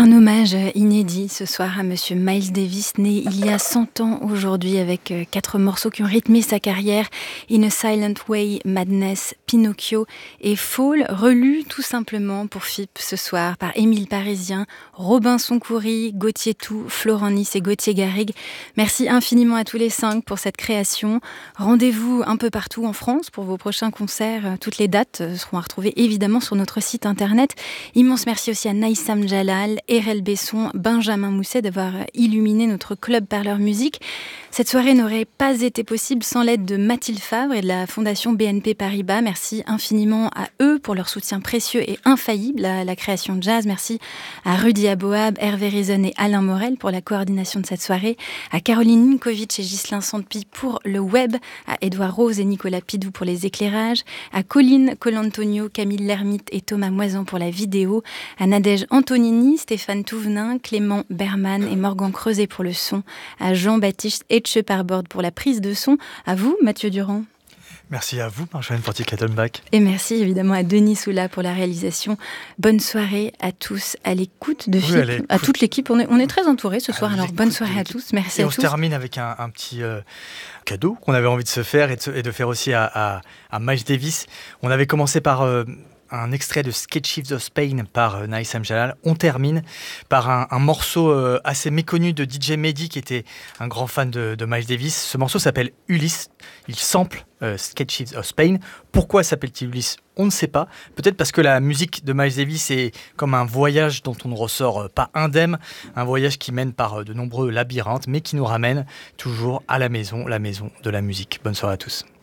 Un hommage inédit ce soir à Monsieur Miles Davis, né il y a 100 ans aujourd'hui avec 4 morceaux qui ont rythmé sa carrière. In a Silent Way, Madness, Pinocchio et Fall, relus tout simplement pour FIP ce soir par Émile Parisien, Robinson Coury, Gauthier Tout, Florent Nice et Gauthier Garrigue. Merci infiniment à tous les 5 pour cette création. Rendez-vous un peu partout en France pour vos prochains concerts. Toutes les dates seront à retrouver évidemment sur notre site internet. Immense merci aussi à Naïsam Jalal, Erel Besson, Benjamin Mousset d'avoir illuminé notre club Parleur Musique. Cette soirée n'aurait pas été possible sans l'aide de Mathilde Favre et de la Fondation BNP Paribas. Merci infiniment à eux pour leur soutien précieux et infaillible à la création de jazz. Merci à Rudy Aboab, Hervé Rizon et Alain Morel pour la coordination de cette soirée, à Caroline Ninkovic et Ghislain Sandpi pour le web, à Édouard Rose et Nicolas Pidou pour les éclairages, à Colline Colantonio, Camille Lermite et Thomas Moisan pour la vidéo, à Nadège Antonini, Stéphane Touvenin, Clément Berman et Morgan Creuset pour le son, à Jean-Baptiste Etcheparbord pour la prise de son, à vous Mathieu Durand. Merci à vous, Marjolaine Fortier-Clattenbach. Et merci évidemment à Denis Soula pour la réalisation. Bonne soirée à tous, à l'écoute de FIP, à toute l'équipe. On est très entourés ce soir, alors bonne soirée à tous. Merci à tous. Et on se termine avec un petit cadeau qu'on avait envie de se faire et de faire aussi à Miles Davis. On avait commencé par un extrait de Sketches of Spain par Naïsam Jalal. On termine par un morceau assez méconnu de DJ Mehdi, qui était un grand fan de Miles Davis. Ce morceau s'appelle Ulysse. Il sample Sketches of Spain. Pourquoi s'appelle-t-il Ulysse ? On ne sait pas. Peut-être parce que la musique de Miles Davis est comme un voyage dont on ne ressort pas indemne. Un voyage qui mène par de nombreux labyrinthes, mais qui nous ramène toujours à la maison de la musique. Bonne soirée à tous.